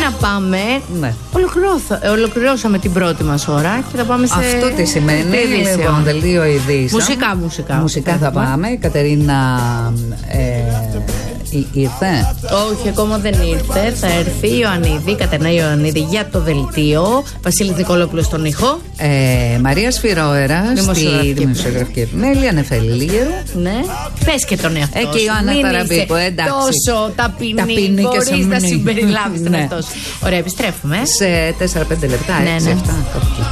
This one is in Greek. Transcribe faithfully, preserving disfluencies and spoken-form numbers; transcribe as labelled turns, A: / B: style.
A: να πάμε.
B: Ναι.
A: Ολοκληρώσαμε την πρώτη μας ώρα και θα πάμε σε.
B: Αυτό τι σημαίνει? Λοιπόν, δελτίο ειδήσεων.
A: Μουσικά, μουσικά.
B: Μουσικά θα πάμε. Η Κατερίνα ε, ήρθε.
A: Όχι, ακόμα δεν ήρθε. Θα έρθει η Ιωαννίδη, Κατερίνα Ιωαννίδη για το δελτίο. Βασίλης Νικολόπουλος στον ήχο.
B: Ε, Μαρία Σφυρόερα στη δημοσιογραφική επιμέλεια. Νεφέλη Λίγερου.
A: Ναι. Πες και τον εαυτό σου.
B: Ε, και η Ιωάννα Ταραμπίκου, εντάξει.
A: Τόσο ταπεινή,
B: ταπεινή
A: μπορείς να συμπεριλάβεις τον
B: ναι.
A: εαυτό σου. Ωραία, επιστρέφουμε.
B: Σε τέσσερα πέντε λεπτά,
A: ναι,
B: έξι
A: ναι.
B: εφτά.